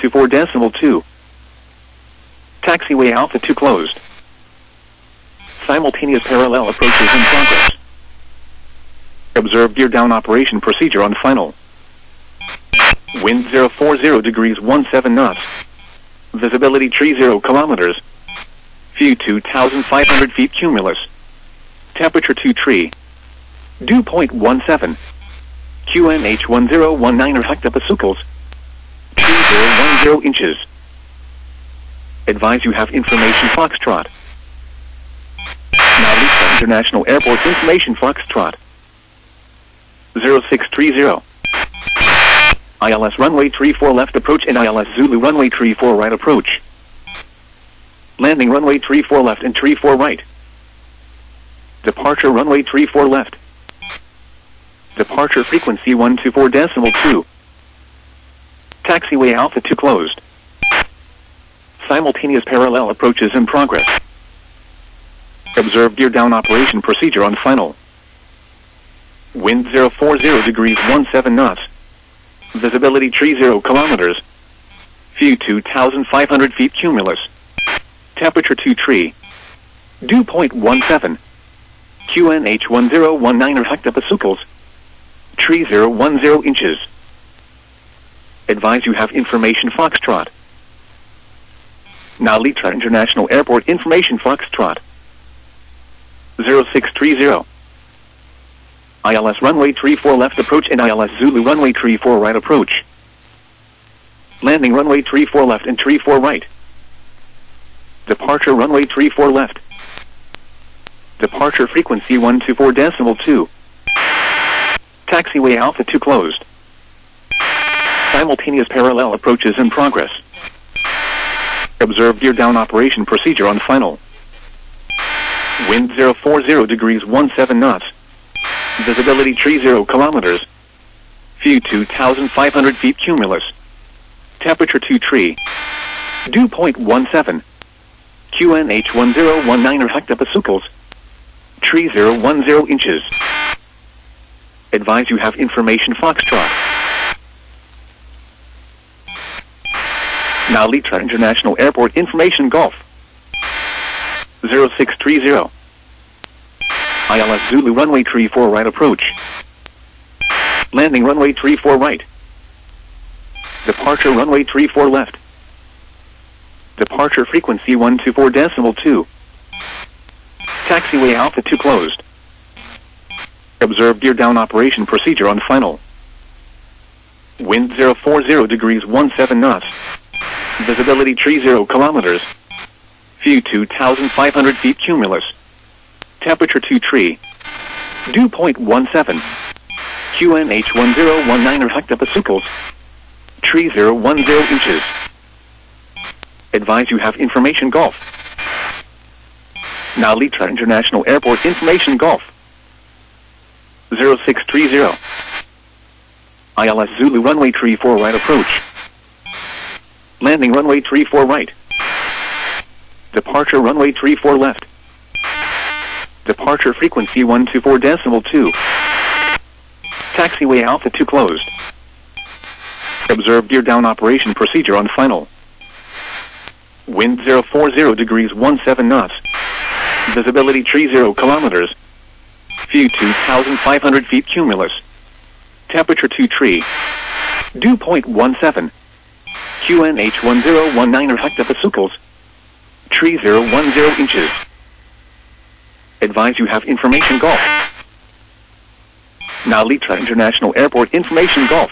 124.2. Taxiway Alpha 2 closed. Simultaneous parallel approaches in progress. Observe gear down operation procedure on final. Wind 040 degrees 17 knots. Visibility 30 kilometers. View 2,500 feet cumulus. Temperature 2 tree. Dew point 17. QNH 1019 or hectopascals. 3010 inches. Advise you have information Foxtrot. Now Lisa International Airport information Foxtrot. 0630. ILS runway 34 left approach and ILS Zulu runway 34 right approach. Landing runway 34 left and 34 right. Departure runway 34 left. Departure frequency 124.2. Taxiway Alpha 2 closed. Simultaneous parallel approaches in progress. Observe gear down operation procedure on final. Wind 040 degrees 17 knots. Visibility 30 kilometers. View 2,500 feet cumulus. Temperature 2 tree. Dew point 17. QNH 1019 or hectopascals. 3010 inches. Advise you have information Foxtrot. Now Litra International Airport information Foxtrot. 0630. ILS runway 34 left approach and ILS Zulu runway 34 right approach. Landing runway 34 left and 34 right. Departure runway 34 left. Departure frequency 124.2. Taxiway Alpha 2 closed. Simultaneous parallel approaches in progress. Observe gear down operation procedure on final. Wind 040 degrees 17 knots. Visibility 30 kilometers. View 2,500 feet cumulus. Temperature 2 tree. Dew point 17. QNH 1019 or hectopascals. 3010 inches. Advise you have information Foxtrot. Now Litra International Airport information Golf. 0630. ILS Zulu runway 34 right approach. Landing runway 34 right. Departure runway 34 left. Departure frequency 124.2. Taxiway Alpha 2 closed. Observe gear down operation procedure on final. Wind 040 degrees 17 knots. Visibility 30 kilometers. View 2,500 feet cumulus. Temperature 2 tree. Dew point 17. QNH 1019 or hectopascals. 3010 inches. Advise you have information Golf. Now Litra International Airport information Golf. 0630. ILS Zulu runway 34 right approach. Landing runway 34 right. Departure runway 34 left. Departure frequency 124.2. Taxiway Alpha 2 closed. Observe gear down operation procedure on final. Wind 040 degrees 17 knots. Visibility 30 kilometers. View 2,500 feet cumulus. Temperature 2 tree. Dew point 17. QNH 1019 or hectopascals. 3010 inches. Advise you have information Golf. Now Litra International Airport information Golf.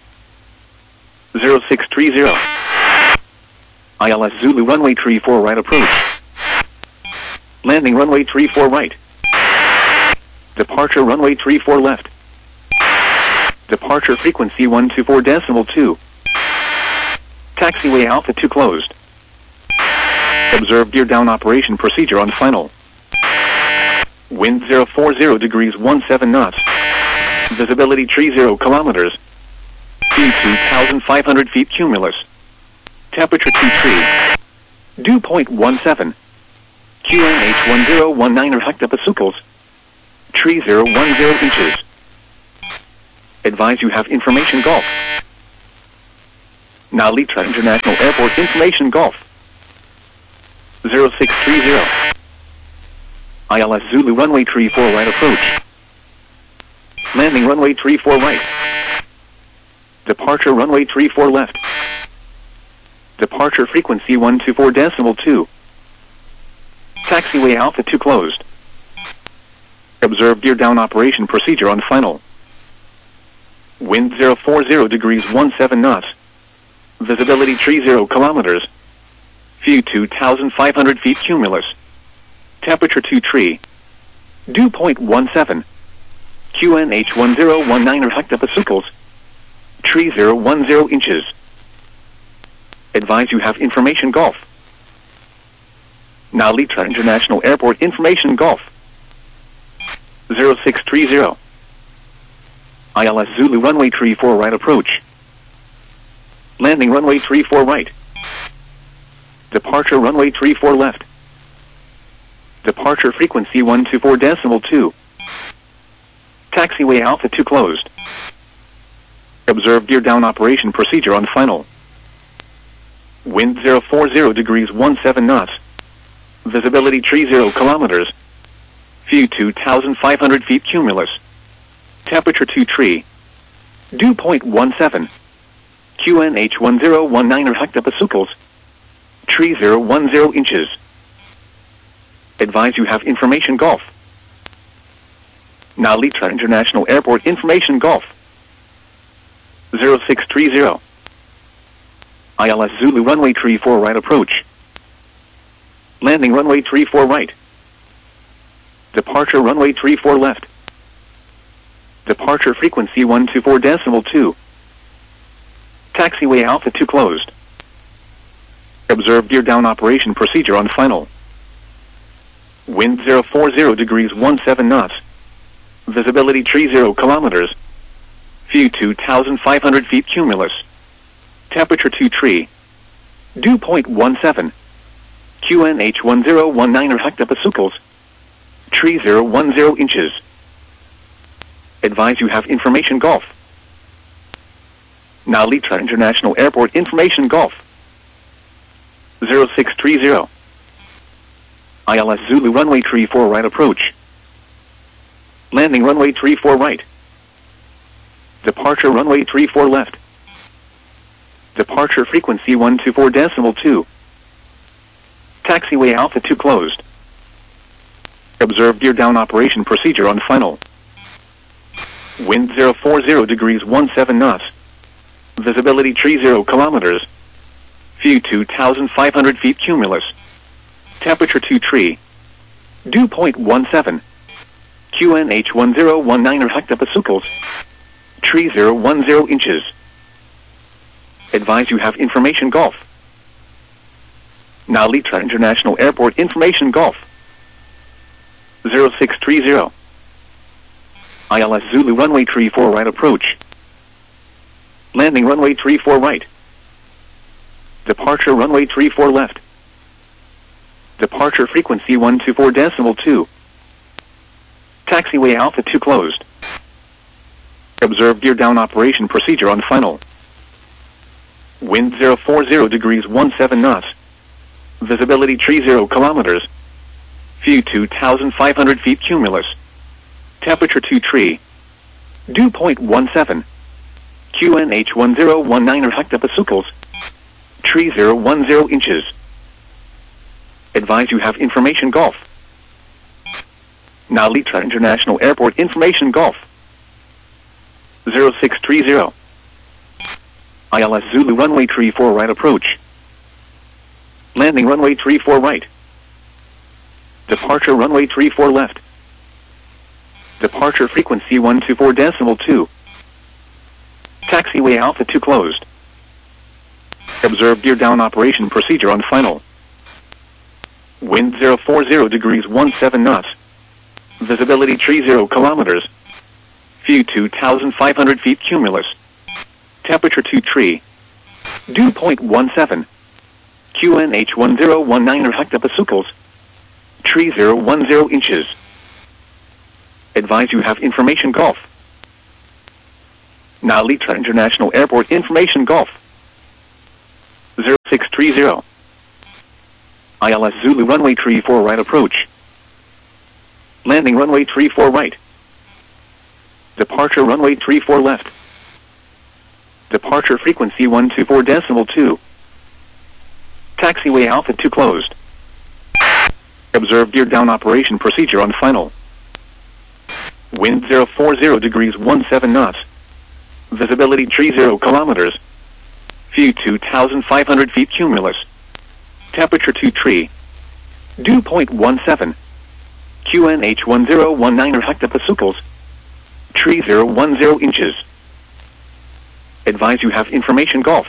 0630. ILS Zulu runway 34 right approach. Landing runway 34 right. Departure runway 34 left. Departure frequency 124.2. Taxiway Alpha 2 closed. Observe gear down operation procedure on final. Wind 040 degrees 17 knots. Visibility 30 kilometers. View 2,500 feet cumulus. Temperature 2 tree. Dew point 17. QNH 1019 or hectopascals. 3010 inches. Advise you have information Golf. Now Litra International Airport information Golf. 0630. ILS Zulu runway 34 right approach. Landing runway 34 right. Departure runway 34 left. Departure frequency 124.2. Taxiway Alpha 2 closed. Observe gear down operation procedure on final. Wind 040 degrees 17 knots. Visibility 30 kilometers. View 2,500 feet cumulus. Temperature 2 tree. Dew point 17. QNH 1019 hectopascals. Tree 010 inches. Advise you have information Golf. Now Litra International Airport information Golf. 0630. ILS Zulu runway 34 right approach. Landing runway 34 right. Departure runway 34 left. Departure frequency 124.2. Taxiway Alpha 2 closed. Observe gear down operation procedure on final. Wind 040 degrees 17 knots. Visibility 30 kilometers. View 2,500 feet cumulus. Temperature 2 tree. Dew point 17. QNH 1019 hectopascals. Tree 010 inches. Advise you have information Golf. Now Litra International Airport information Golf. 0630. ILS Zulu runway 34 right approach. Landing runway 34 right. Departure runway 34 left. Departure frequency 124.2. Taxiway Alpha 2 closed. Observe gear down operation procedure on final. Wind 040 degrees 17 knots. Visibility 30 kilometers. View 2,500 feet cumulus. Temperature 2 tree. Dew point 17. QNH 1019 hectopascals. Tree 010 inches. Advise you have information Golf. Now Litra International Airport information Golf. 0630. ILS Zulu runway 34 right approach. Landing runway 34 right. Departure runway 34 left. Departure frequency 124.2. Taxiway Alpha 2 closed. Observe gear down operation procedure on final. Wind 040 degrees 17 knots. Visibility 30 kilometers. View 2,500 feet cumulus. Temperature 2 tree. Dew point 17. QNH 1019 hectopascals. Tree 010 inches. Advise you have information Golf. Now Litra International Airport information Golf. 0630. ILS Zulu runway 34 right approach. Landing runway 34 right. Departure runway 34 left. Departure frequency 124.2. Taxiway Alpha 2 closed. Observe gear down operation procedure on final. Wind 040 degrees 17 knots. Visibility 30 kilometers. View 2,500 feet cumulus. Temperature 2 tree. Dew point 17. QNH 1019 hectopascals. Tree 010 inches. Advise you have information Golf. Now Litra International Airport information Golf. 0630. ILS Zulu runway 34 right approach. Landing runway 34 right. Departure runway 34 left. Departure frequency 124.2. Taxiway Alpha 2 closed. Observe gear down operation procedure on final. Wind 040 degrees 17 knots. Visibility 30 kilometers. View 2,500 feet cumulus. Temperature 2 tree. Dew point 17. QNH 1019 hectopascals. Tree 010 inches. Advise you have information Golf. Now Litra International Airport information Golf. 0630. ILS Zulu runway 34 right approach. Landing runway 34 right. Departure runway 34 left. Departure frequency 124.2. Taxiway Alpha 2 closed. Observe gear down operation procedure on final. Wind 040 degrees 17 knots. Visibility 30 kilometers. View 2,500 feet cumulus. Temperature 2 tree. Dew point 17. QNH 1019 hectopascals. Tree 010 inches. Advise you have information Golf.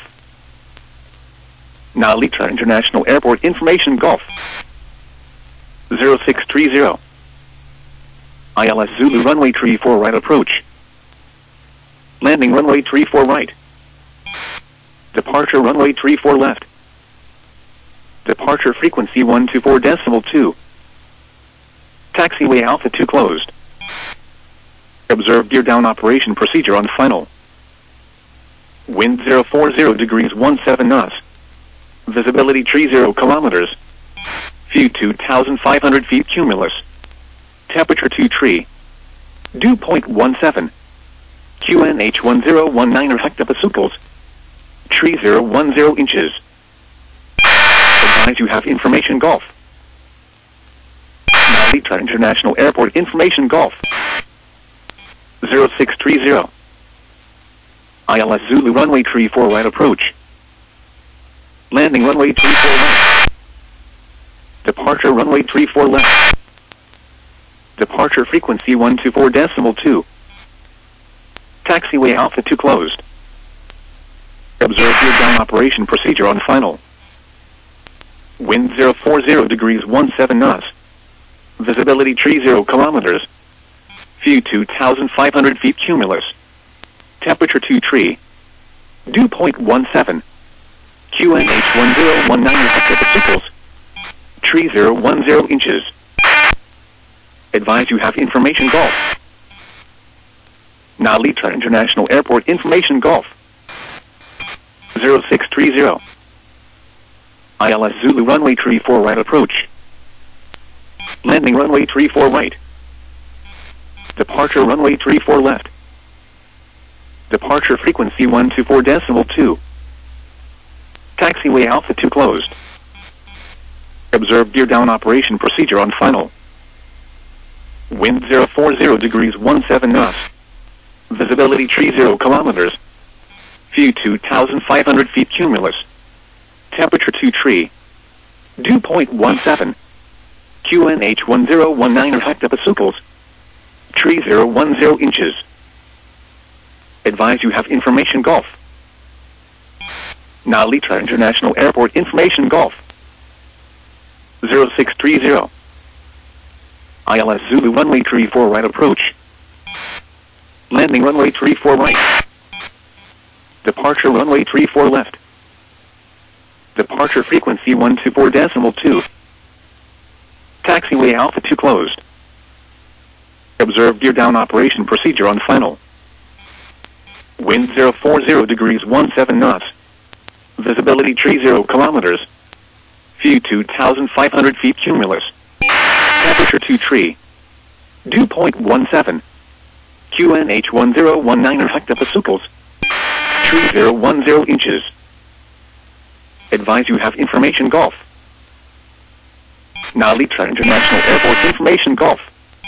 Narita International Airport information Golf. 0630. ILS Zulu runway 34 right approach. Landing runway 34 right. Departure runway 34 left. Departure frequency 124.2. Taxiway Alpha 2 closed. Observe gear down operation procedure on final. Wind 040 degrees 17 knots. Visibility 30 kilometers. View 2,500 feet cumulus. Temperature 2 tree. Dew point 17. QNH 1019 hectopascals. Tree 010 inches. Advise you have information Golf. Narita International Airport information Golf. 0630. ILS Zulu runway 34 right approach. Landing runway 34 right. Departure runway 34 left. Departure frequency 124.2. Taxiway Alpha 2 closed. Observe gear down operation procedure on final. Wind 040 degrees 17 knots. Visibility 30 kilometers. View 2,500 feet cumulus. Temperature 2 tree. Dew point 17. QNH 1019 hectopascals. Tree 010 inches. Advise you have information Golf. Narita International Airport information Golf. 0630. ILS Zulu runway 34 right approach. Landing runway 34 right. Departure runway 34 left. Departure frequency 124.2. Taxiway Alpha 2 closed. Observe gear down operation procedure on final. Wind 040 degrees 17 knots. Visibility 30 kilometers. View 2,500 feet cumulus. Temperature 2 tree. Dew point 17. QNH 1019 hectopascals. Tree 010 inches. Advise you have information Golf. Narita International Airport information Golf. 0630. ILS Zulu runway 34 right approach. Landing runway 34 right. Departure runway 34 left. Departure frequency 124.2. Taxiway Alpha 2 closed. Observe gear down operation procedure on final. Wind 040 degrees 17 knots. Visibility 30 kilometers. View 2,500 feet cumulus. Temperature 2 tree. Dew point 17. QNH 1019 hectopascals. Tree 010 inches. Advise you have information Golf. Narita International Airport information Golf.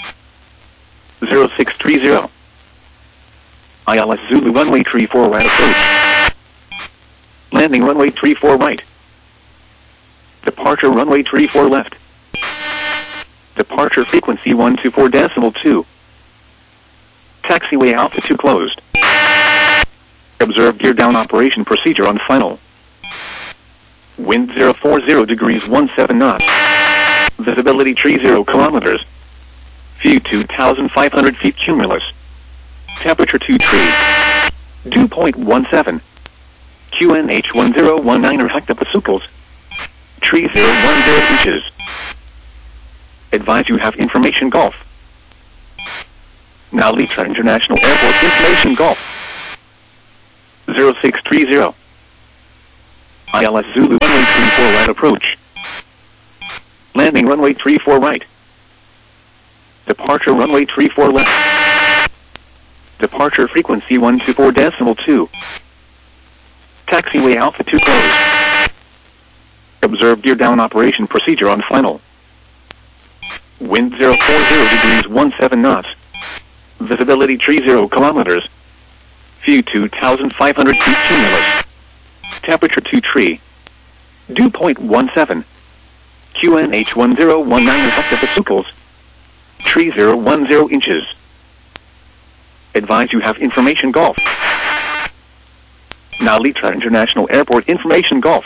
0630. ILS Zulu runway 34 right approach. Landing runway 34 right. Departure runway 34 left. Departure frequency 124.2. Taxiway Alpha 2 closed. Observe gear down operation procedure on final. Wind 040 degrees 17 knots. Visibility 30 kilometers. View 2,500 feet cumulus. Temperature 2 tree. Dew point 17. QNH 1019 hectopascals. Tree 010 inches. Advise you have information Golf. Narita International Airport information Golf. 0630. ILS Zulu runway 34 right approach. Landing runway 34 right. Departure runway 34 left. Departure frequency 124.2. Taxiway Alpha 2 closed. Observe gear down operation procedure on final. Wind 040 degrees 17 knots. Visibility 30 kilometers. View 2,500 feet cumulus. Temperature 2 tree. Dew point 17. QNH 1019 hectopascals. Tree 010 inches. Advise you have information Golf. Now Litra International Airport information Golf.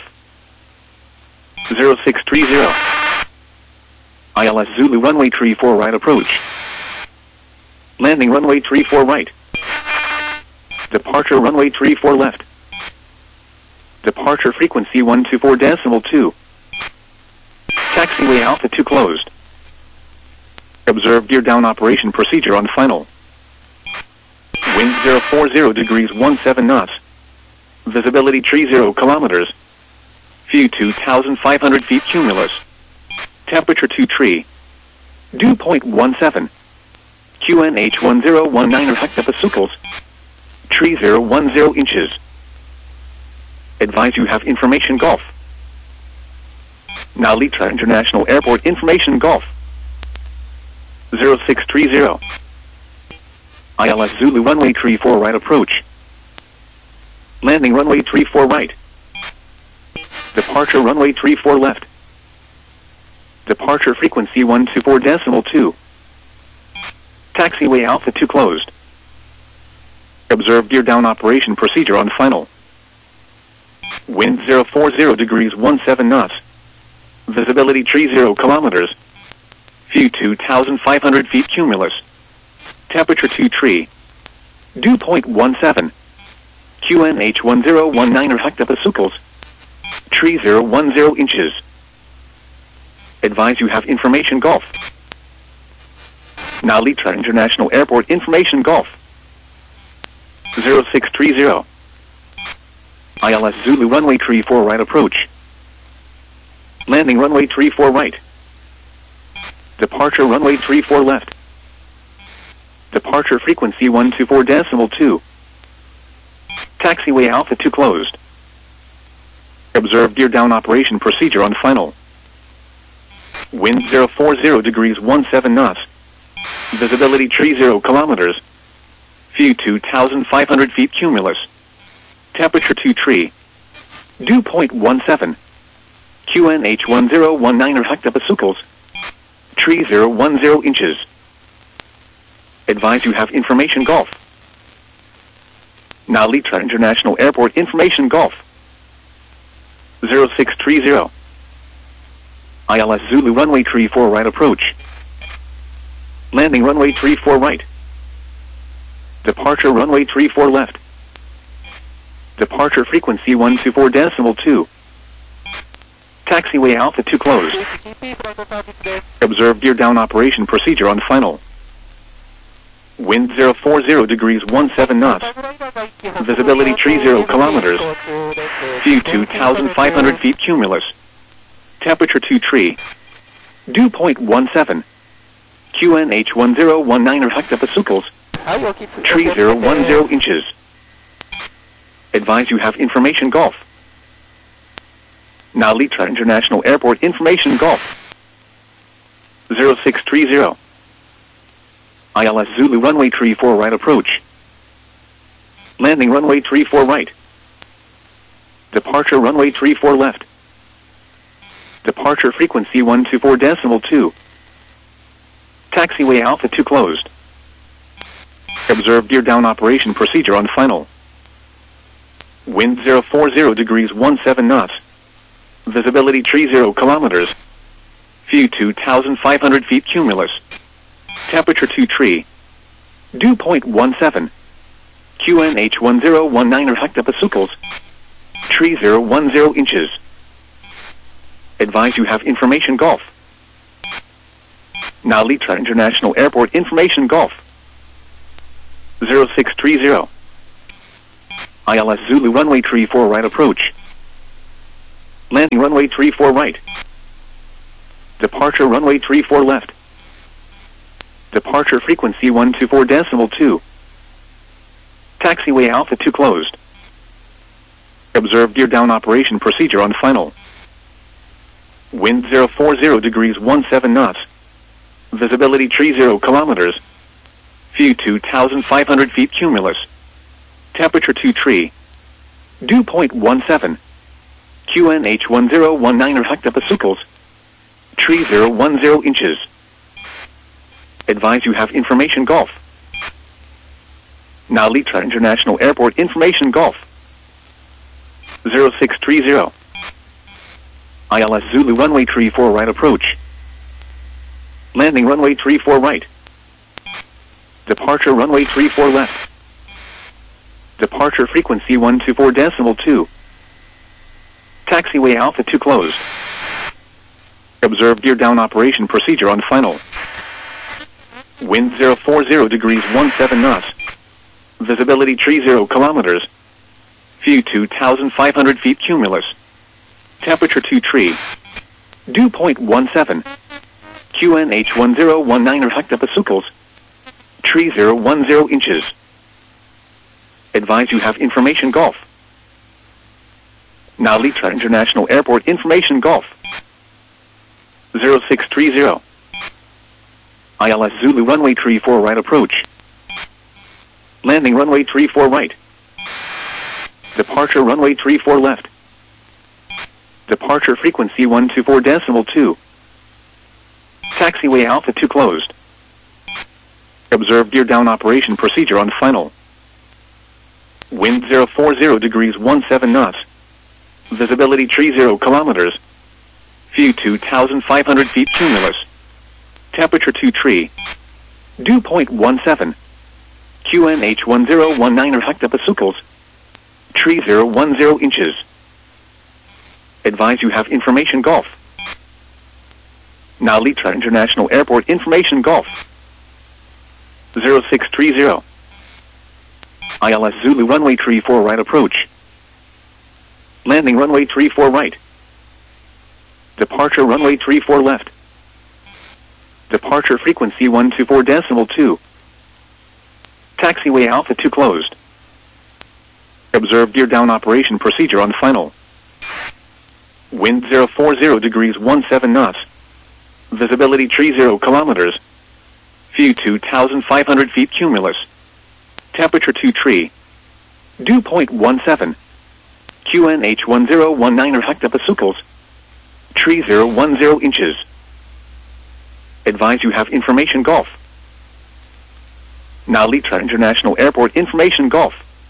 0630. ILS Zulu runway 34 right approach. Landing runway 34 right. Departure runway 34 left. Departure frequency 124.2. Taxiway Alpha 2 closed. Observe gear down operation procedure on final. Wind 040 degrees 17 knots. Visibility 30 kilometers. View 2,500 feet cumulus. Temperature 2 tree. Dew point 17. QNH 1019 hectopascals. Tree 010 inches. Advise you have information Golf. Now Litra International Airport information Golf. 0630. ILS Zulu runway 34 right approach. Landing runway 34 right. Departure runway 34 left. Departure frequency 124.2. Taxiway Alpha 2 closed. Observe gear down operation procedure on final. Wind 040 degrees 17 knots. Visibility 30 kilometers. View 2,500 feet cumulus. Temperature 2 tree. Dew point 17. QNH 1019 hectopascals. Tree 010 inches. Advise you have information Golf. Now Litra International Airport information Golf. 0630. ILS Zulu runway 34 right approach. Landing runway 34 right. Departure runway 34 left. Departure frequency 124.2. Taxiway Alpha 2 closed. Observe gear down operation procedure on final. Wind 040 degrees 17 knots. Visibility 30 kilometers. View 2,500 feet cumulus. Temperature 2 tree. Dew point 17. QNH 1019 hectopascals. Tree 010 inches. Advise you have information Golf. Now Litra International Airport information Golf. 0630. ILS Zulu runway 34 right approach. Landing runway 34 right. Departure runway 34 left. Departure frequency 124.2. Taxiway Alpha 2 closed. Observe gear down operation procedure on final. Wind 040 degrees 17 knots. Visibility 30 kilometers. View 2,500 feet cumulus. Temperature 2 tree. Dew point 17. QNH 1019 hectopascals. Tree 010 inches. Advise you have information Golf. Now Litra International Airport information Golf. 0630. ILS Zulu runway 34 right approach. Landing runway 34 right. Departure runway 34 left. Departure frequency 124.2. Taxiway Alpha 2 closed. Observe gear down operation procedure on final. Wind 040 degrees 17 knots. Visibility 30 kilometers. View 2,500 feet cumulus. Temperature 2 tree. Dew point 17. QNH 1019 hectopascals. Tree 010 inches. Advise you have information Golf. Now Litra International Airport information Golf. 0630. ILS Zulu runway 34 right approach. Landing runway 34 right. Departure runway 34 left. Departure frequency 124.2. Taxiway Alpha 2 closed. Observe gear down operation procedure on final. Wind 040 degrees 17 knots. Visibility 30 kilometers. View 2,500 feet cumulus. Temperature 2 tree. Dew point 17. QNH 1019 hectopascals. Tree 010 inches. Advise you have information Golf. Now Litra International Airport information Golf. 0630. ILS Zulu runway 34 right approach. Landing runway 34 right. Departure runway 34 left. Departure frequency 124.2. Taxiway Alpha 2 closed. Observe gear down operation procedure on final. Wind 040 degrees 17 knots. Visibility 30 kilometers. View 2,500 feet cumulus. Temperature 2 tree. Dew point 17. QNH 1019 hectopascals. Tree 010 inches. Advise you have information Golf. Now Litra International Airport information Golf. 0630. ILS Zulu runway 34 right approach. Landing runway 34 right. Departure runway 34 left. Departure frequency 124.2. Taxiway Alpha 2 closed. Observe gear down operation procedure on final. Wind 040 degrees 17 knots. Visibility 30 kilometers. View 2,500 feet cumulus. Temperature 2 tree. Dew point 17. QNH 1019 hectopascals. Tree 010 inches. Advise you have information Golf. Now Litra International Airport information Golf. 0630. ILS Zulu runway 34 right approach. Landing runway 34 right. Departure runway 34 left. Departure frequency 124.2. Taxiway Alpha 2 closed. Observe gear down operation procedure on final. Wind 040 degrees 17 knots. Visibility 30 kilometers. View 2,500 feet cumulus. Temperature 2 tree. Dew point 17. QNH 1019 hectopascals. Tree 010 inches. Advise you have information Golf. Now Litra International Airport information Golf.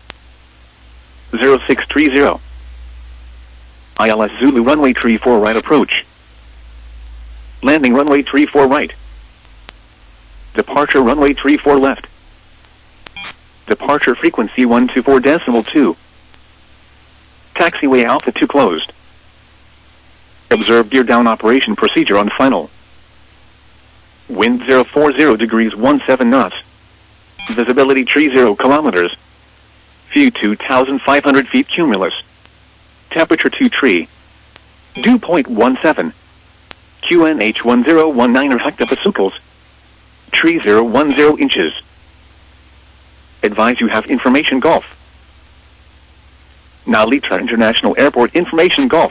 0630. ILS Zulu runway 34 right approach. Landing runway 34 right. Departure runway 34 left. Departure frequency 124.2. Taxiway Alpha 2 closed. Observe gear down operation procedure on final. Wind 040 degrees 17 knots. Visibility 30 kilometers. View 2,500 feet cumulus. Temperature 2 tree. Dew point 17. QNH 1019 hectopascals. Tree 010 inches. Advise you have information Golf. Now Litra International Airport information Golf.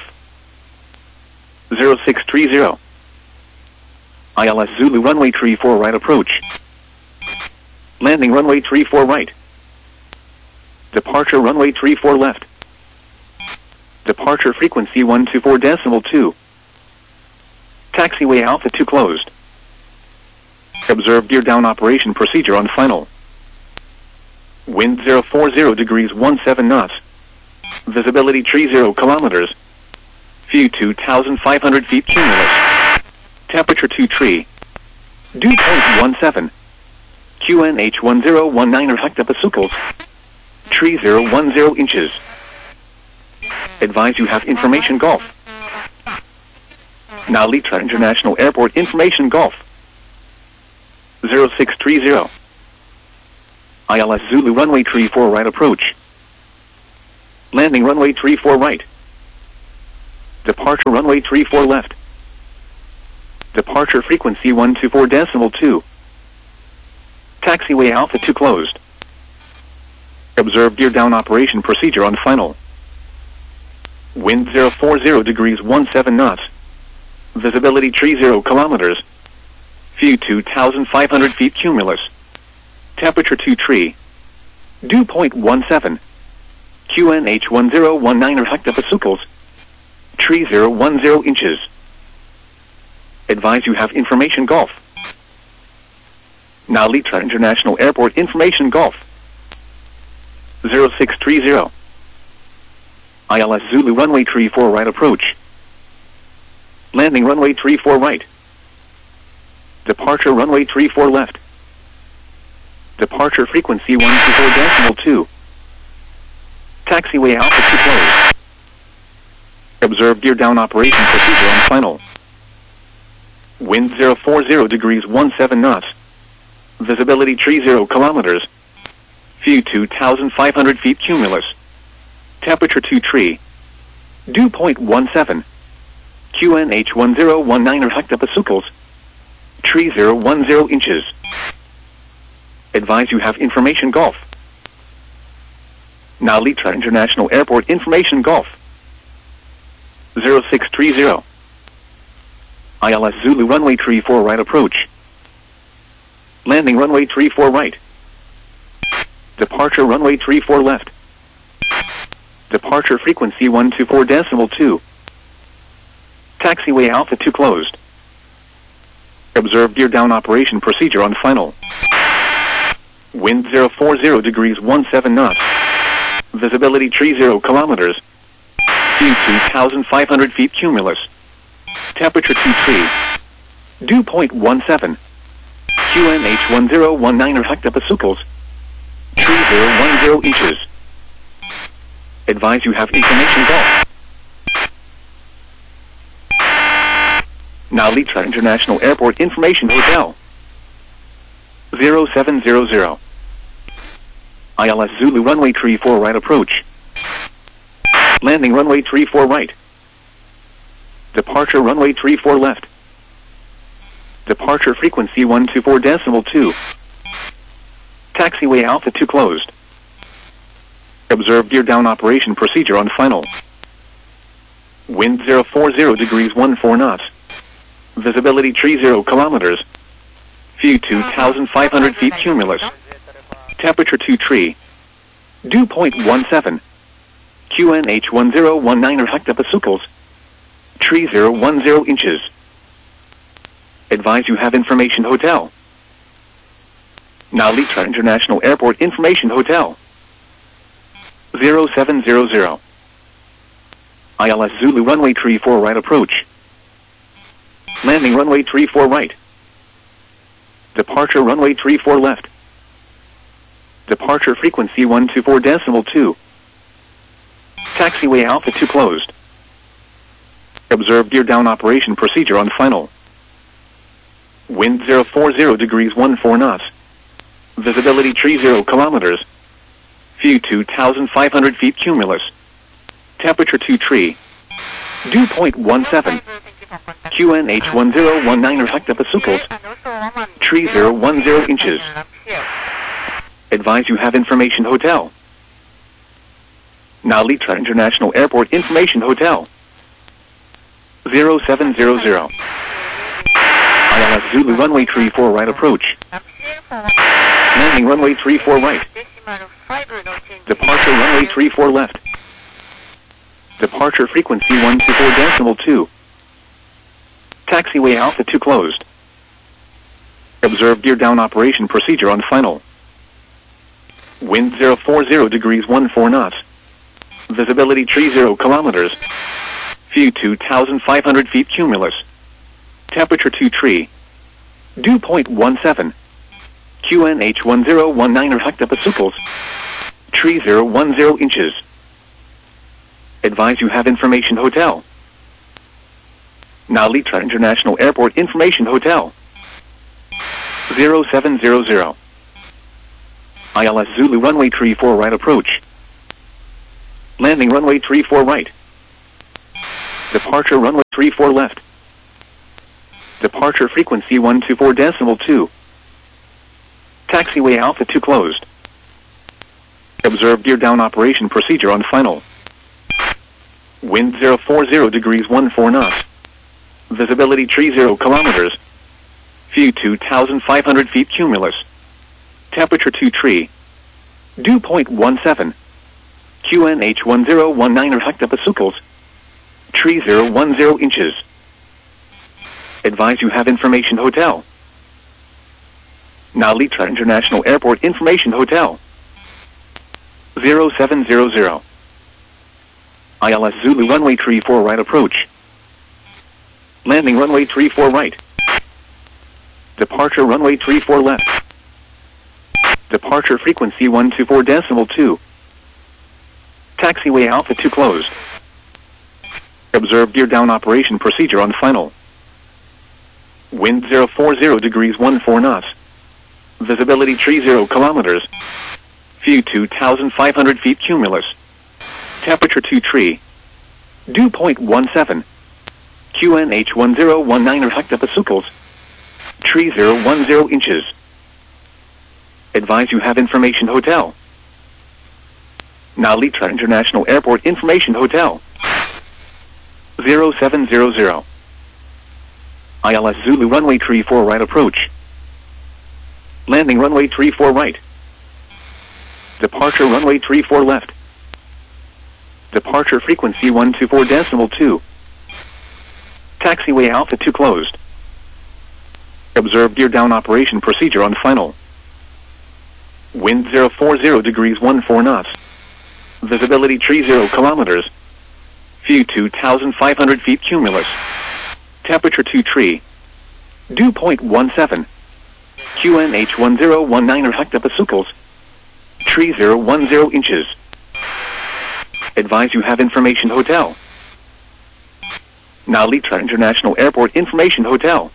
0630. ILS Zulu runway 34 right approach. Landing runway 34 right. Departure runway 34 left. Departure frequency 124.2. Taxiway Alpha 2 closed. Observe gear down operation procedure on final. Wind 040 degrees 17 knots. Visibility 30 kilometers. View 2,500 feet cumulus. Temperature 2 tree. Dew point 17. QNH 1019 hectopascals. Tree 010 inches. Advise you have information Golf. Now Litra International Airport information Golf. 0630. ILS Zulu runway 34 right approach. Landing runway 34 right. Departure runway 34 left. Departure frequency 124.2. Taxiway Alpha 2 closed. Observe gear down operation procedure on final. Wind 040 degrees 17 knots. Visibility 30 kilometers. View 2,500 feet cumulus. Temperature 2 tree. Dew point 17. QNH 1019 hectopascals. Tree 010 inches. Advise you have information Golf. Now Litra International Airport information Golf. 0630. ILS Zulu runway 34 right approach. Landing runway 34 right. Departure runway 34 left. Departure frequency 124.2. Taxiway Alpha 2 closed. Observe gear down operation procedure on final. Wind 040 degrees 17 knots. Visibility 30 kilometers. View 2,500 feet cumulus. Temperature 2 tree. Dew point 17. QNH 1019 hectopascals. Tree 010 inches. Advise you have information Golf. Now Litra International Airport information Golf. 0630. ILS Zulu runway 34 right approach. Landing runway 34 right. Departure runway 34 left. Departure frequency 124.2. Taxiway Alpha 2 closed. Observe gear down operation procedure on final. Wind 040 degrees 17 knots. Visibility 30 kilometers. View 2,500 feet cumulus. Temperature 2 tree. Dew point 17. QNH 1019 hectopascals. Tree 010 inches. Advise you have information Golf. Now Litra International Airport information Hotel. 0700. ILS Zulu runway 34 right approach. Landing runway 34 right. Departure runway 34 left. Departure frequency 124.2. Taxiway Alpha 2 closed. Observe gear down operation procedure on final. Wind 040 degrees 14 knots. Visibility 30 kilometers. View 2,500 feet cumulus. Temperature 2 tree. Dew point 17. QNH 1019 hectopascals. Tree 010 inches. Advise you have information Hotel. Now Litra International Airport information Hotel. 0700. ILS Zulu runway 34 right approach. Landing runway 34 right. Departure runway 34 left. Departure frequency 124.2. Taxiway Alpha 2 closed. Observe gear down operation procedure on final. Wind 040 degrees 14 knots. Visibility 30 kilometers. View 2,500 feet cumulus. Temperature 2 tree. Dew point 17. QNH 1019 hectopascals. Tree 010 inches. Advise you have information Hotel. Now Litra International Airport information Hotel. 0700. ILS Zulu runway 34 right approach. Landing runway 34 right. Departure runway 34 left. Departure frequency 124.2. Taxiway Alpha 2 closed. Observe gear down operation procedure on final. Wind 040 degrees 14 knots. Visibility 30 kilometers. View 2,500 feet cumulus. Temperature 2 tree. Dew point 17. QNH 1019 hectopascals. Tree 010 inches. Advise you have information Hotel. Now Litra International Airport information Hotel. 0700. ILS Zulu runway 34 right approach. Landing runway 34 right. Departure runway 34 left. Departure frequency 124.2. Taxiway Alpha 2 closed. Observe gear down operation procedure on final. Wind 040 degrees 14 knots. Visibility 30 kilometers. View 2,500 feet cumulus. Temperature 2 tree. Dew point 17. QNH 1019 hectopascals. Tree 010 inches. Advise you have information hotel. Nalita International Airport Information Hotel. 0700. ILS Zulu runway 34 right approach. Landing runway 34 right. Departure runway 34 left. Departure frequency 124.2. Taxiway Alpha 2 closed. Observe gear down operation procedure on final. Wind 040 degrees 14 knots. Visibility 30 kilometers. View 2,500 feet cumulus. Temperature 2 tree. Dew point 17. QNH 1019 hectopascals. Tree 010 inches. Advise you have information hotel. Nalita International Airport Information Hotel. 0700. ILS Zulu runway 34 right approach. Landing runway 34 right. Departure runway 34 left. Departure frequency 124.2. Taxiway Alpha 2 closed. Observe gear down operation procedure on final. Wind 040 degrees 14 knots. Visibility 30 kilometers. View 2,500 feet cumulus. Temperature 2 tree. Dew point 17. QNH 1019 hectopascals. Tree 010 inches. Advise you have information hotel. Nalita International Airport Information Hotel.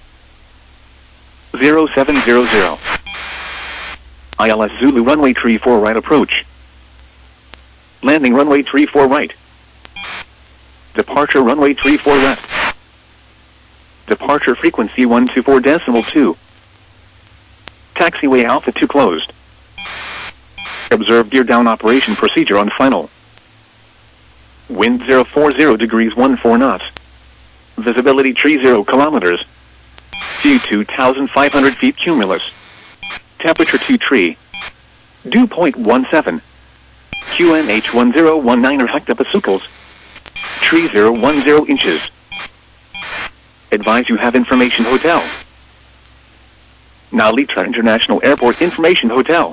0700. ILS Zulu runway 34 right approach. Landing runway 34 right. Departure runway 34 left. Departure frequency 124.2. Taxiway Alpha 2 closed. Observe gear down operation procedure on final. Wind 040 degrees 14 knots. Visibility 30 kilometers. View 2,500 feet cumulus. Temperature 2 tree. Dew point 17. QNH 1019 hectopascals. Tree 010 inches. Advise you have information hotel. Nalita International Airport Information Hotel.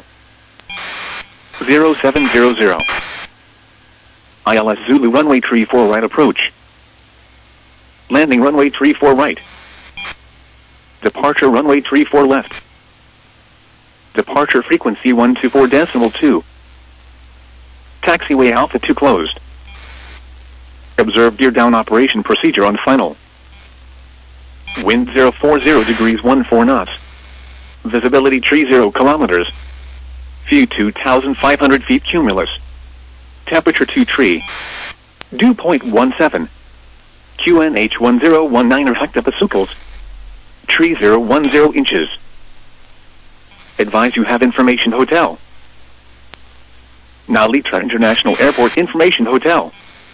0700. ILS Zulu runway 34 right approach. Landing runway 34 right. Departure runway 34 left. Departure frequency 124.2. Taxiway Alpha 2 closed. Observe gear down operation procedure on final. Wind 040 degrees 14 knots. Visibility 30 kilometers. View 2,500 feet cumulus. Temperature 2 tree. Dew point 17. QNH 1019 hectopascals. Tree 010 inches. Advise you have information hotel. Nalita International Airport Information Hotel.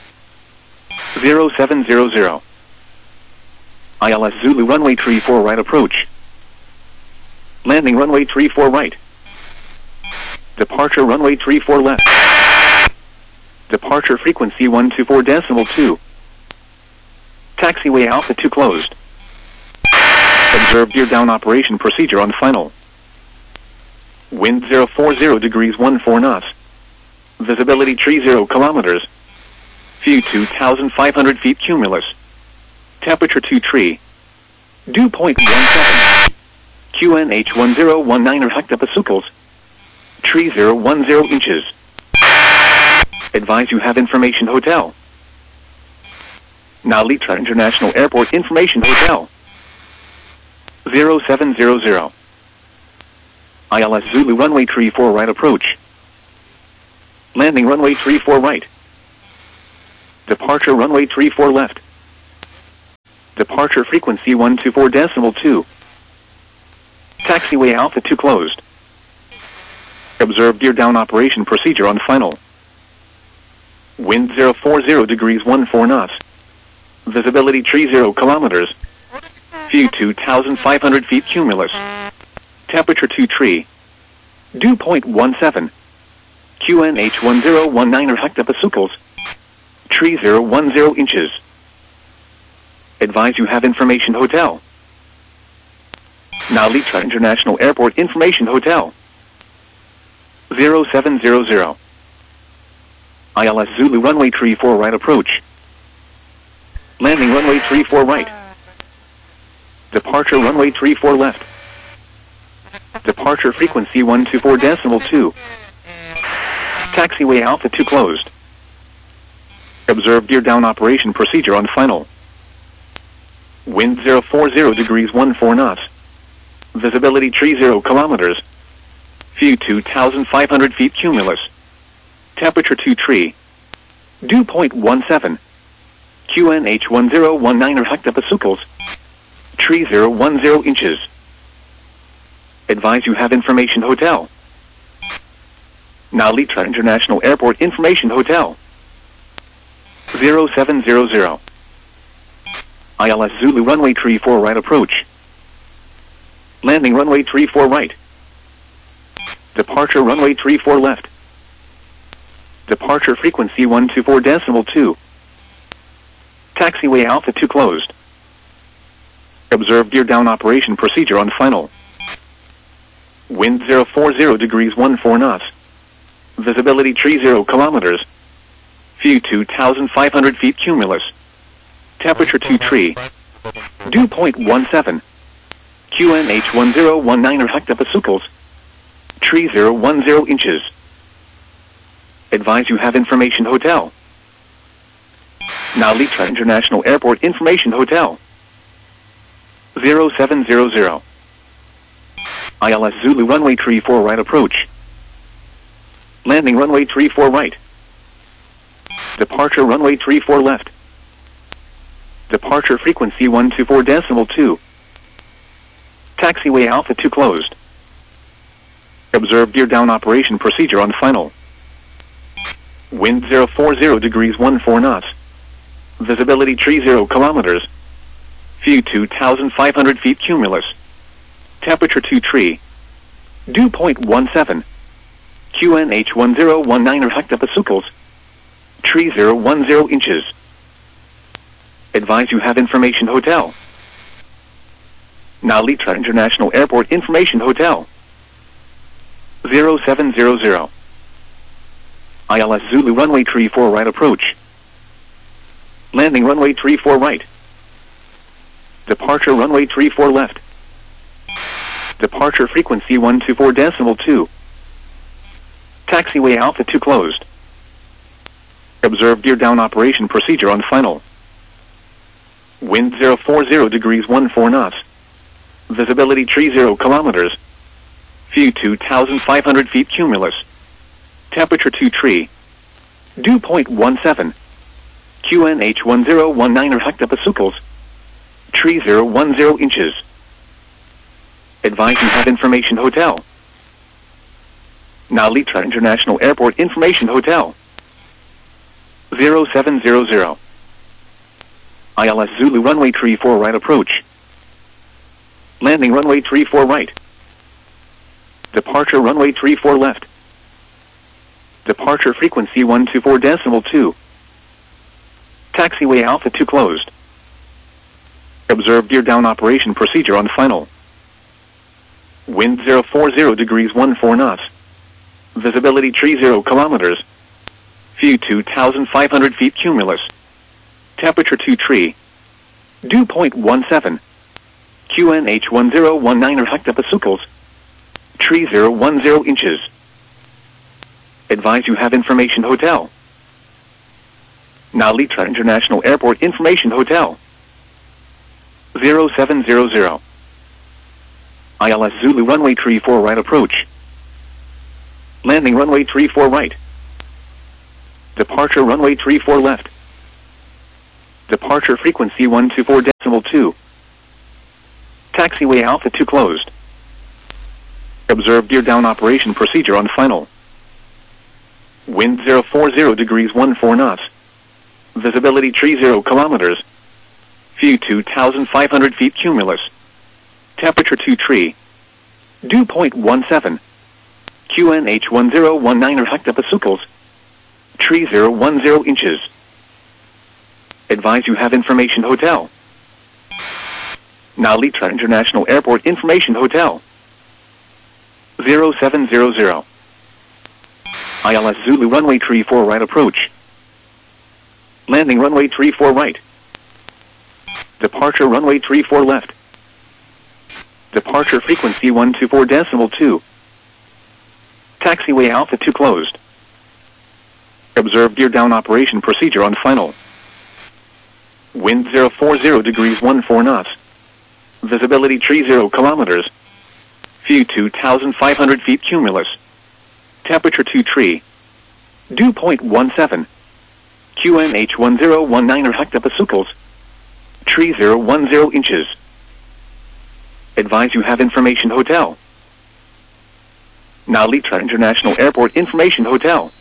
0700. ILS Zulu runway 34 right approach. Landing runway 34 right. Departure runway 34 left. Departure frequency 124.2. Taxiway Alpha 2 closed. Observe gear down operation procedure on final. Wind 040 degrees 14 knots. Visibility 30 kilometers. View 2,500 feet cumulus. Temperature 2 tree. Dew point 17. QNH 1019 hectopascals. Tree 010 inches. Advise you have information hotel. Nalita International Airport Information Hotel. 0700. ILS Zulu runway 34 right approach. Landing runway 34 right. Departure runway 34 left. Departure frequency 124.2. Taxiway Alpha 2 closed. Observe gear down operation procedure on final. Wind 040 degrees 14 knots. Visibility tree 0 kilometers. View 2,500 feet cumulus. Temperature 2 tree. Dew point 17. QNH 1019 hectopascals. Tree 010 inches. Advise you have information hotel. Now Litra International Airport Information Hotel. 0700. ILS Zulu runway 34 right approach. Landing runway 34 right. Departure runway 34 left. Departure frequency 124.2. Taxiway Alpha 2 closed. Observe gear down operation procedure on final. Wind 040 degrees 14 knots. Visibility tree 0 kilometers. View 2,500 feet cumulus. Temperature 2 tree. Dew point 17. QNH 1019 hectopascals. Tree 010 inches. Advise you have information hotel. Now Litra International Airport Information Hotel. 0700. ILS Zulu runway 34 right approach. Landing runway 34 right. Departure runway 34 left. Departure frequency 124.2. Taxiway Alpha 2 closed. Observe gear down operation procedure on final. Wind 040 degrees 14 knots. Visibility tree 0 kilometers. View 2,500 feet cumulus. Temperature 2 tree. Dew point 17. QNH 1019 hectopascals. Tree 010 inches. Advise you have information hotel. Now Litra International Airport Information Hotel. 0700. ILS Zulu runway 34 right approach. Landing runway 34 right. Departure runway 34 left. Departure frequency 124.2. Taxiway Alpha 2 closed. Observe gear down operation procedure on final. Wind 040 degrees 14 knots. Visibility tree 0 kilometers. View 2,500 feet cumulus. Temperature 2 tree. Dew point 17. QNH 1019 hectopascals. Tree 010 inches. Advise you have information hotel. Now Litra International Airport Information Hotel. 0700. ILS Zulu runway 34 right approach. Landing runway 34 right. Departure runway 34 left. Departure frequency 124.2. Taxiway Alpha 2 closed. Observe gear down operation procedure on final. Wind 040 degrees 14 knots. Visibility tree 0 kilometers. View 2,500 feet cumulus. Temperature 2 tree. Dew point 17. QNH 1019 hectopascals. Tree 010 inches. Advise you have information hotel. Now Litra International Airport Information Hotel. 0700. ILS Zulu runway 34 right approach. Landing runway 34 right. Departure runway 34 left. Departure frequency 124.2. Taxiway Alpha 2 closed. Observe gear down operation procedure on final. Wind 040 degrees 14 knots. Visibility tree 0 kilometers. View 2,500 feet cumulus. Temperature 2 tree. Dew point 17. QNH 1019 hectopascals. Tree 010 inches. Advise you have information hotel. Now Litra International Airport Information Hotel. 0700. ILS Zulu runway 34 right approach. Landing runway 34 right. Departure runway 34 left. Departure frequency 124.2. 2. Taxiway Alpha 2 closed. Observe gear down operation procedure on final. Wind 040 degrees 14 knots. Visibility tree 0 kilometers. View 2,500 feet cumulus. Temperature 2 tree. Dew point 17. QNH 1019 hectopascals. Tree 010 inches. Advise you have information hotel. Now Litra International Airport Information Hotel. 0700. ILS Zulu runway 34 right approach. Landing runway 34 right. Departure runway 34 left. Departure frequency 124.2. Taxiway Alpha 2 closed. Observe gear down operation procedure on final. Wind 040 degrees 14 knots. Visibility tree 0 kilometers. View 2,500 feet cumulus. Temperature 2 tree. Dew point 17. QNH 1019 hectopascals. Tree 010 inches. Advise you have information hotel. Now Litra International Airport Information Hotel.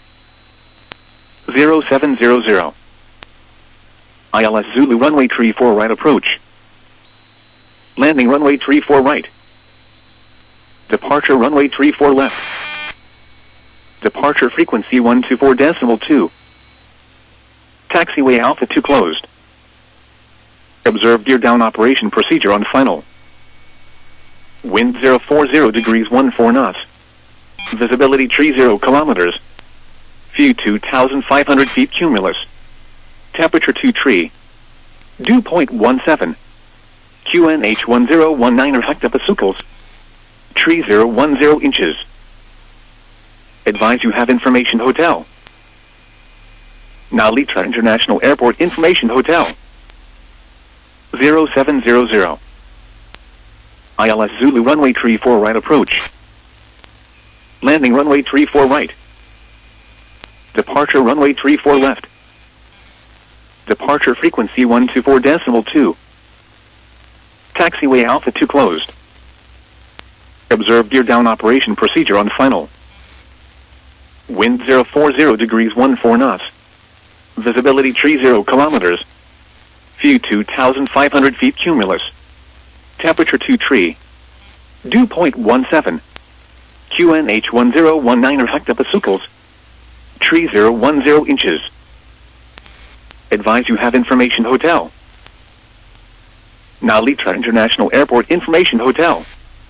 0700. ILS Zulu runway 34 right approach. Landing runway 34 right. Departure runway 34 left. Departure frequency 124.2. Taxiway Alpha 2 closed. Observe gear down operation procedure on final. Wind 040 degrees 14 knots. Visibility tree 0 kilometers. View 2,500 feet cumulus. Temperature 2 tree. Dew point 17. QNH 1019 hectopascals. Tree 010 inches. Advise you have information hotel. Now Litra International Airport Information Hotel. 0700. ILS Zulu runway 34 right approach. Landing runway 34 right. Departure runway 34 left. Departure frequency 124.2. Taxiway Alpha 2 closed. Observe gear down operation procedure on final. Wind 040 degrees 14 knots. Visibility tree 0 kilometers. View 2,500 feet cumulus. Temperature 2 tree. Dew point 17. QNH 1019 hectopascals. Tree 010 inches. Advise you have information hotel. Now Litra International Airport Information Hotel.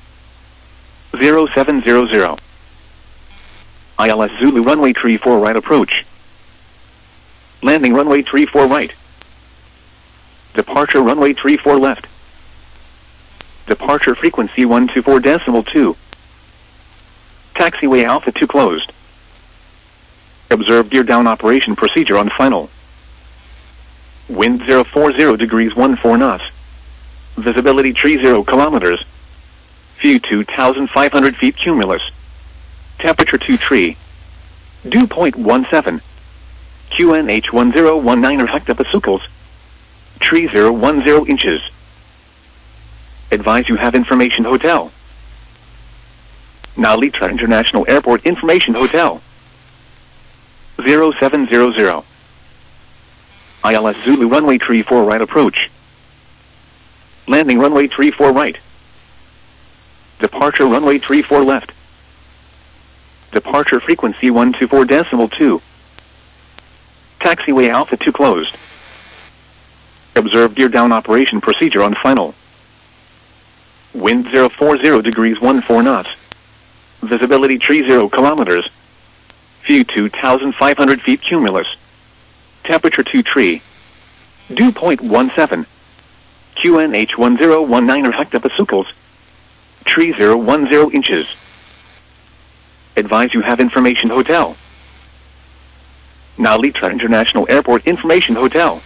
0700. ILS Zulu runway 34 right approach. Landing runway 34 right. Departure runway 34 left. Departure frequency 124.2. Taxiway Alpha 2 closed. Observe gear down operation procedure on final. Wind 040 degrees 14 knots. Visibility tree 0 kilometers. View 2,500 feet cumulus. Temperature 2 tree. Dew point 17. QNH 1019 hectopascals. Tree 010 inches. Advise you have information hotel. Now Litra International Airport Information Hotel. 0700. ILS Zulu runway 34 right approach. Landing runway 34 right. Departure runway 34 left. Departure frequency 124.2. Taxiway Alpha 2 closed. Observe gear down operation procedure on final. Wind 040 degrees 14 knots. Visibility tree 0 kilometers. View 2,500 feet cumulus. Temperature 2 tree. Dew point 17. QNH 1019 hectopascals. Tree 010 inches. Advise you have information hotel. Now Litra International Airport Information Hotel.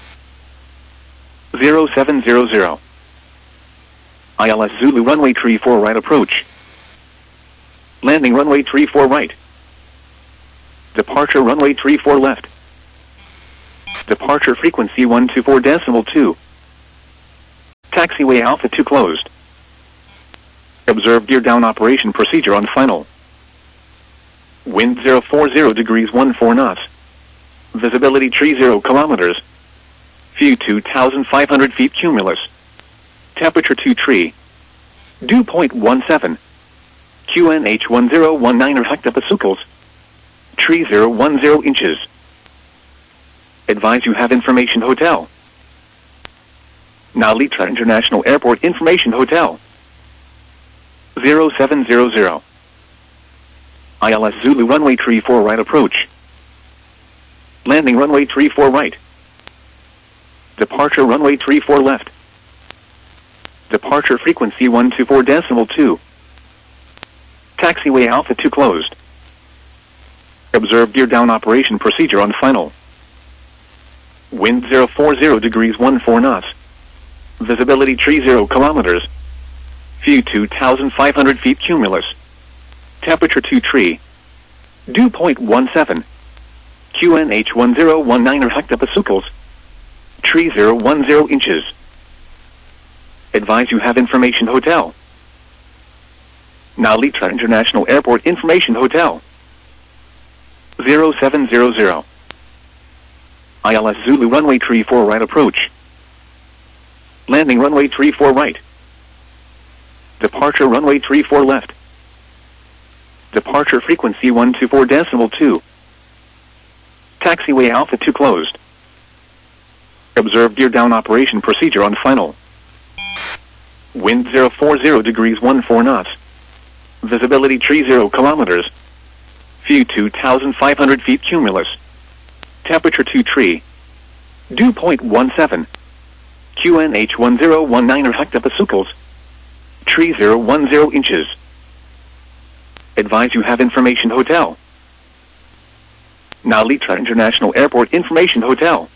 0700. ILS Zulu runway 34 right approach. Landing runway 34 right. Departure runway 34 left. Departure frequency 124.2. Taxiway Alpha 2 closed. Observe gear down operation procedure on final. Wind 040 degrees 14 knots. Visibility 30 kilometers. View 2,500 feet cumulus. Temperature 2 tree. Dew point 17. QNH 1019 or hectopascals. Tree 010 inches. Advise you have information hotel. Nalitra International Airport Information Hotel. 0700. ILS Zulu runway 34 right approach. Landing runway 34 right. Departure runway 34 left. Departure frequency 124.2. Taxiway Alpha 2 closed. Observe gear down operation procedure on final. Wind 040 degrees 14 knots. Visibility 30 kilometers. View 2,500 feet cumulus. Temperature 2 tree. Dew point 17. QNH 1019 or hectopascals. Tree 010 inches. Advise you have information hotel. Nalitra International Airport Information Hotel. 0700. ILS Zulu runway 34 right approach. Landing runway 34 right. Departure runway 34 left. Departure frequency 124.2. Taxiway Alpha 2 closed. Observe gear down operation procedure on final. Wind 040 degrees 14 knots. Visibility 30 kilometers. View 2,500 feet cumulus. Temperature 2 tree. Dew point 17. QNH 1019 or hectopascals. Tree 010 inches. Advise you have information hotel. Nalitra International Airport Information Hotel.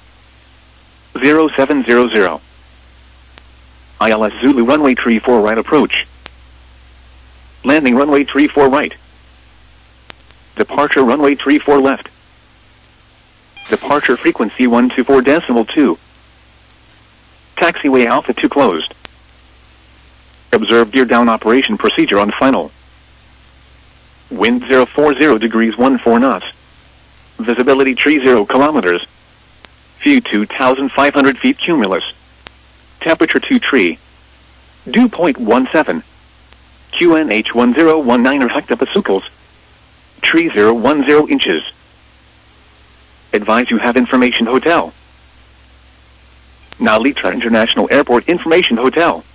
0700. ILS Zulu runway 34 right approach. Landing runway 34 right. Departure runway 34 left. Departure frequency 124.2. Taxiway Alpha 2 closed. Observe gear down operation procedure on final. Wind 040 degrees 14 knots. Visibility 30 kilometers. View 2,500 feet cumulus. Temperature 2 tree. Dew point 17. QNH 1019 or hectopascals. Tree 010 inches. Advise you have information hotel. Nalitra International Airport Information Hotel.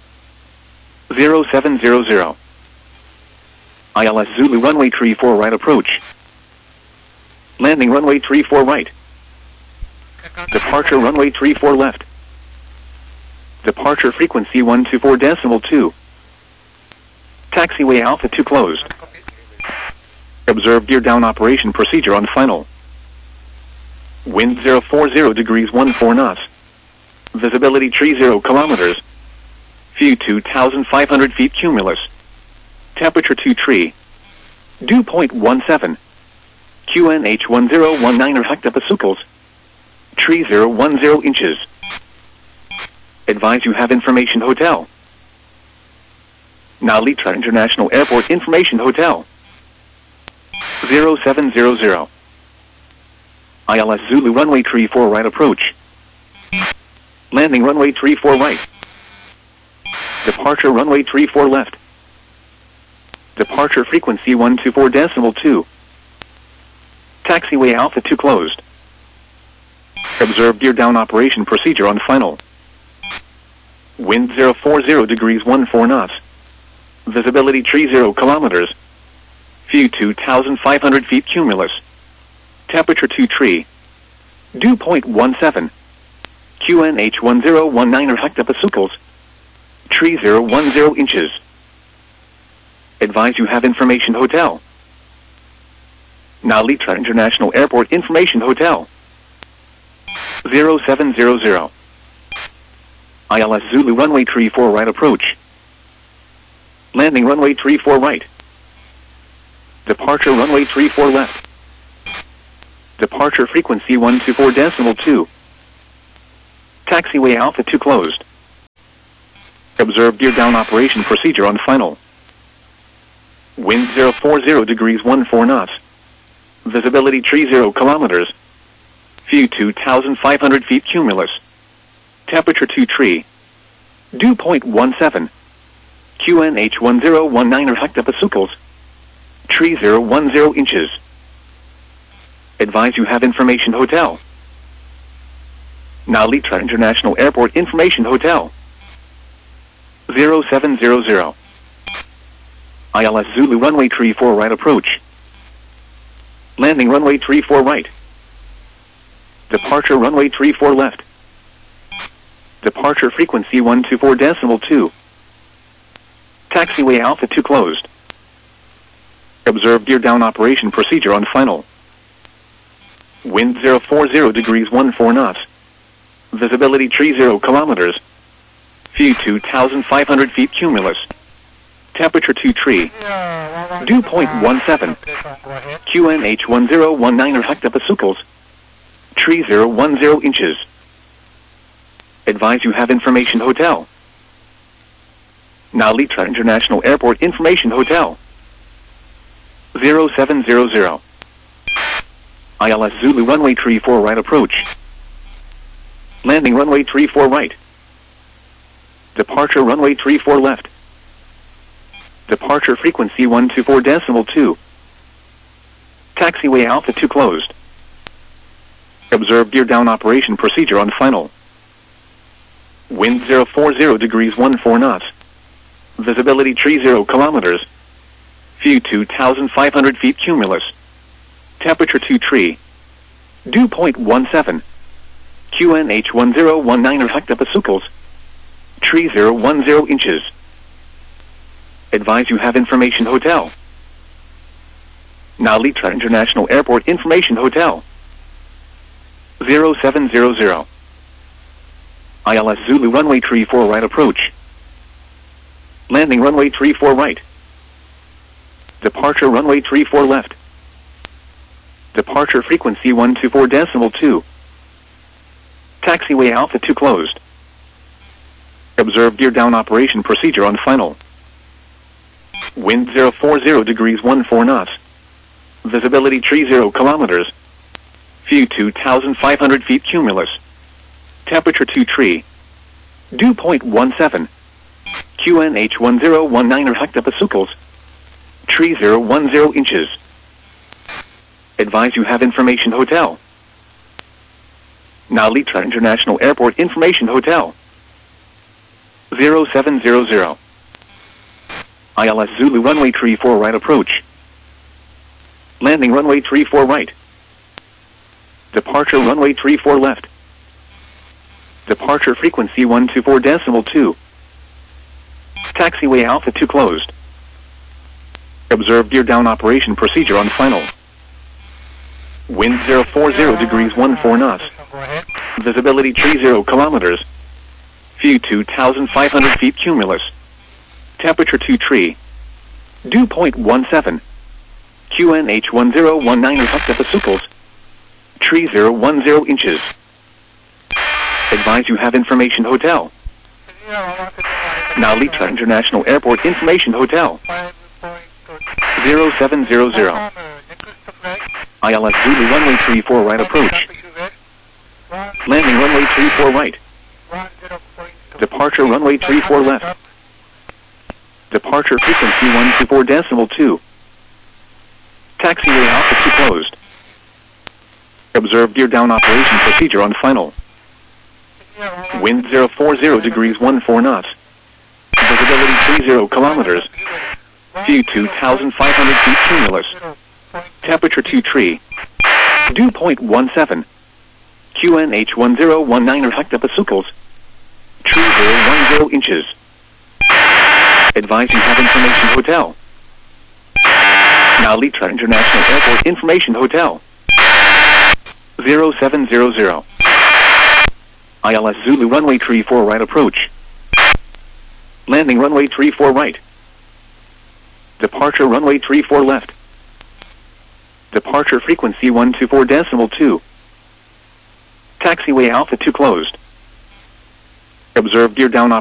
0700. ILS Zulu runway 34 right approach. Landing runway 34 right. Departure runway 34 left. Departure frequency 124.2. Taxiway Alpha 2 closed. Observe gear down operation procedure on final. Wind 040 degrees 14 knots. Visibility 30 kilometers. View 2,500 feet cumulus. Temperature 2 tree. Dew point 17. QNH 1019 or hectopascals. Tree 010 inches. Advise you have information hotel. Nalitra International Airport Information Hotel. 0700. ILS Zulu runway 34 right approach. Landing runway 34 right. Departure runway 34 left. Departure frequency 124.2. Taxiway Alpha 2 closed. Observe gear down operation procedure on final. Wind 040 degrees 14 knots. Visibility 30 kilometers. View 2,500 feet cumulus. Temperature 2 tree. Dew point 17. QNH 1019 or hectopascals. Tree 010 inches. Advise you have information hotel. Nalitra International Airport Information Hotel. 0700. ILS Zulu runway 34 right approach. Landing runway 34 right. Departure runway 34 left. Departure frequency 124.2. Taxiway Alpha 2 closed. Observe gear down operation procedure on final. Wind 040 degrees 14 knots. Visibility 30 kilometers. View 2,500 feet cumulus. Temperature 2 tree. Dew point 17. QNH 1019 or hectopascals. Tree 010 inches. Advise you have information hotel. Nalitra International Airport Information Hotel. 0700. ILS Zulu runway 34 right approach. Landing runway 34 right. Departure runway 34 left. Departure frequency 124.2. Taxiway Alpha 2 closed. Observe gear down operation procedure on final. Wind 040 degrees 14 knots. Visibility tree 0 kilometers. View 2,500 feet cumulus. Temperature 2 tree. Dew point 17. QNH 1019 hectopascals. Tree 010 inches. Advise you have information hotel. Now Litra International Airport Information Hotel. 0700. ILS Zulu runway 34 right approach. Landing runway 34 right. Departure runway 34 left. Departure frequency 124.2. Taxiway Alpha 2 closed. Observe gear down operation procedure on final. Wind 040 degrees 14 knots. Visibility tree 0 kilometers. View 2,500 feet cumulus. Temperature 2 tree. Dew point 17. QNH 1019 hectopascals. Tree 010 inches. Advise you have information hotel. Now Litra International Airport Information Hotel. 0700. ILS Zulu runway 34 right approach. Landing runway 34 right. Departure runway 34 left. Departure frequency 124.2. Taxiway Alpha 2 closed. Observe gear down operation procedure on final. Wind 040 degrees 14 knots. Visibility tree 0 kilometers. View 2,500 feet cumulus. Temperature 2 tree. Dew point 17. QNH 1019 hectopascals. Tree 010 inches. Advise you have information hotel. Now Litra International Airport Information Hotel. 0700. ILS Zulu runway 34 right approach. Landing runway 34 right. Departure runway 34 left. Departure frequency 124.2. Taxiway Alpha 2 closed. Observe gear down operation procedure on final. Wind 040 degrees 14 knots. Visibility tree 0 kilometers. View 2,500 feet cumulus. Temperature 2 tree. Dew point 17. QNH 1019 hectopascals. Tree 010 inches. Advise you have information hotel. Now Litra International Airport Information Hotel. 0700. ILS Zulu runway 34 right approach. Landing runway 34 right. Departure runway 34 left. Departure frequency 124.2. Taxiway Alpha 2 closed. Observe gear down operation procedure on final. Wind 040 degrees 14 knots. Visibility tree 0 kilometers. View 2,500 feet cumulus. Temperature 2 tree. Dew point 17. QNH 1019 hectopascals. Tree 010 inches. Advise you have information hotel. Now Litra International Airport Information Hotel. 0700. ILS Zulu runway 34 right approach. Landing runway 34 right. Departure runway 34 left. Departure frequency 124.2. Taxiway Alpha 2 closed. Observe gear down operation procedure on final. Wind 040 degrees 14 knots. Visibility 30 kilometers. View 2,500 feet cumulus. Temperature 2 tree. Dew point 17. QNH 1019 hectopascals. Tree 010 inches. Advise you have information hotel. Now Litra International Airport Information Hotel. 0700. ILS Zulu runway 34 right approach. Landing runway 34 right. Departure runway 34 left. Departure frequency 124.2. Taxiway Alpha 2 closed. Observe gear down operation.